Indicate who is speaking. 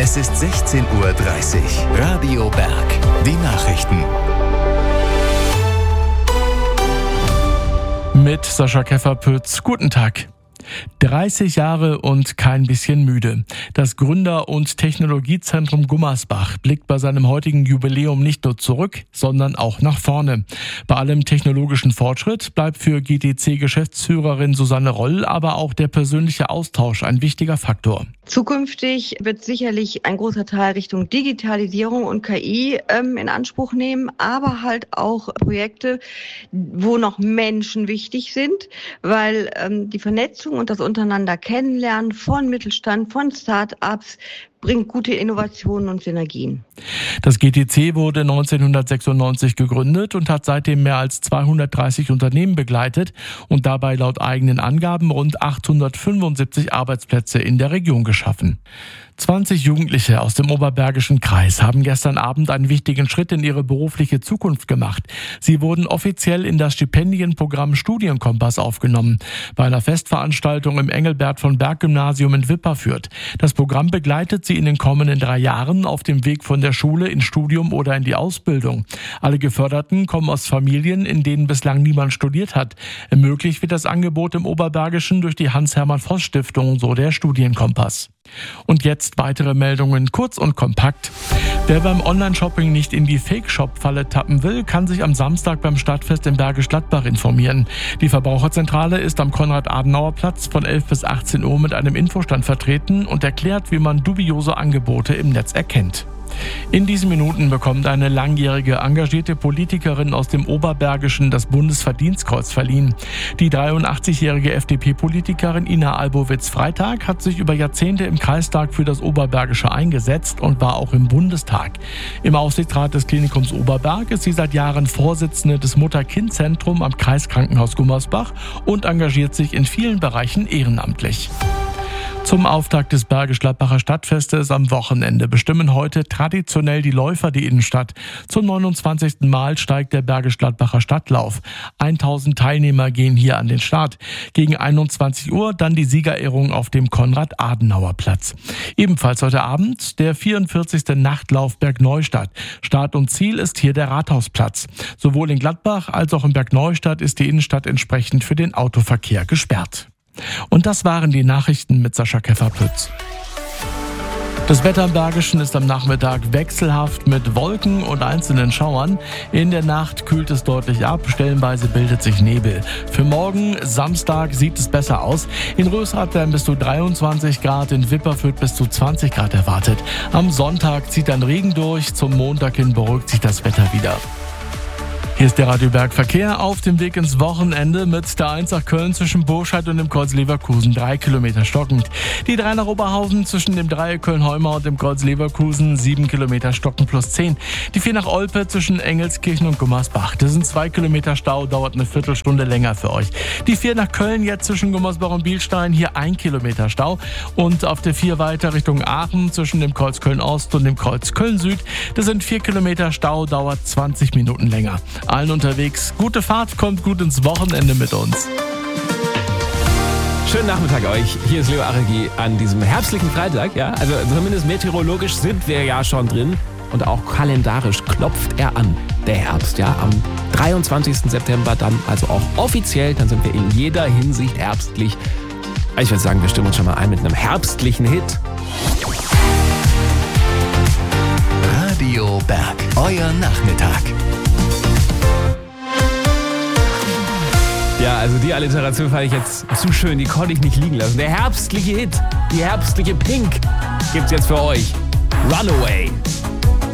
Speaker 1: Es ist 16:30 Uhr. Radio Berg. Die Nachrichten.
Speaker 2: Mit Sascha Kefferpütz. Guten Tag. 30 Jahre und kein bisschen müde. Das Gründer- und Technologiezentrum Gummersbach blickt bei seinem heutigen Jubiläum nicht nur zurück, sondern auch nach vorne. Bei allem technologischen Fortschritt bleibt für GTC-Geschäftsführerin Susanne Roll aber auch der persönliche Austausch ein wichtiger Faktor.
Speaker 3: Zukünftig wird sicherlich ein großer Teil Richtung Digitalisierung und KI in Anspruch nehmen, aber halt auch Projekte, wo noch Menschen wichtig sind, weil die Vernetzung und das untereinander Kennenlernen von Mittelstand, von Start-ups bringt gute Innovationen und Synergien.
Speaker 2: Das GTC wurde 1996 gegründet und hat seitdem mehr als 230 Unternehmen begleitet und dabei laut eigenen Angaben rund 875 Arbeitsplätze in der Region geschaffen. 20 Jugendliche aus dem Oberbergischen Kreis haben gestern Abend einen wichtigen Schritt in ihre berufliche Zukunft gemacht. Sie wurden offiziell in das Stipendienprogramm Studienkompass aufgenommen, bei einer Festveranstaltung im Engelbert-von-Berg-Gymnasium in Wipperfürth. Das Programm begleitet sie in den kommenden 3 Jahren auf dem Weg von der Schule ins Studium oder in die Ausbildung. Alle Geförderten kommen aus Familien, in denen bislang niemand studiert hat. Ermöglicht wird das Angebot im Oberbergischen durch die Hans-Hermann-Voss-Stiftung, so der Studienkompass. Und jetzt weitere Meldungen, kurz und kompakt. Wer beim Online-Shopping nicht in die Fake-Shop-Falle tappen will, kann sich am Samstag beim Stadtfest in Bergisch Gladbach informieren. Die Verbraucherzentrale ist am Konrad-Adenauer-Platz von 11 bis 18 Uhr mit einem Infostand vertreten und erklärt, wie man dubiose Angebote im Netz erkennt. In diesen Minuten bekommt eine langjährige engagierte Politikerin aus dem Oberbergischen das Bundesverdienstkreuz verliehen. Die 83-jährige FDP-Politikerin Ina Albowitz-Freitag hat sich über Jahrzehnte im Kreistag für das Oberbergische eingesetzt und war auch im Bundestag. Im Aufsichtsrat des Klinikums Oberberg ist sie seit Jahren Vorsitzende des Mutter-Kind-Zentrums am Kreiskrankenhaus Gummersbach und engagiert sich in vielen Bereichen ehrenamtlich. Zum Auftakt des Bergisch-Gladbacher Stadtfestes am Wochenende bestimmen heute traditionell die Läufer die Innenstadt. Zum 29. Mal steigt der Bergisch-Gladbacher Stadtlauf. 1000 Teilnehmer gehen hier an den Start. Gegen 21 Uhr dann die Siegerehrung auf dem Konrad-Adenauer-Platz. Ebenfalls heute Abend der 44. Nachtlauf Bergneustadt. Start und Ziel ist hier der Rathausplatz. Sowohl in Gladbach als auch in Bergneustadt ist die Innenstadt entsprechend für den Autoverkehr gesperrt. Und das waren die Nachrichten mit Sascha Kefferpütz. Das Wetter im Bergischen ist am Nachmittag wechselhaft mit Wolken und einzelnen Schauern. In der Nacht kühlt es deutlich ab, stellenweise bildet sich Nebel. Für morgen, Samstag, sieht es besser aus. In Rösrath werden bis zu 23 Grad, in Wipperfürth bis zu 20 Grad erwartet. Am Sonntag zieht dann Regen durch, zum Montag hin beruhigt sich das Wetter wieder. Hier ist der Radio Berg Verkehr auf dem Weg ins Wochenende mit der 1 nach Köln zwischen Burscheid und dem Kreuz Leverkusen, 3 Kilometer stockend. Die 3 nach Oberhausen zwischen dem Dreieck Köln-Heumau und dem Kreuz Leverkusen, 7 Kilometer stockend plus 10. Die 4 nach Olpe zwischen Engelskirchen und Gummersbach. Das sind 2 Kilometer Stau, dauert eine Viertelstunde länger für euch. Die 4 nach Köln jetzt zwischen Gummersbach und Bielstein, hier 1 Kilometer Stau. Und auf der 4 weiter Richtung Aachen zwischen dem Kreuz Köln-Ost und dem Kreuz Köln-Süd. Das sind 4 Kilometer Stau, dauert 20 Minuten länger. Allen unterwegs, gute Fahrt, kommt gut ins Wochenende mit uns.
Speaker 4: Schönen Nachmittag euch. Hier ist Leo Aregi an diesem herbstlichen Freitag. Ja, also zumindest meteorologisch sind wir ja schon drin und auch kalendarisch klopft er an, der Herbst. Ja, am 23. September dann also auch offiziell, dann sind wir in jeder Hinsicht herbstlich. Ich würde sagen, wir stimmen uns schon mal ein mit einem herbstlichen Hit.
Speaker 1: Radio Berg, euer Nachmittag.
Speaker 4: Ja, also die Alliteration fand ich jetzt zu schön, die konnte ich nicht liegen lassen. Der herbstliche Hit, die herbstliche Pink gibt's jetzt für euch. Runaway.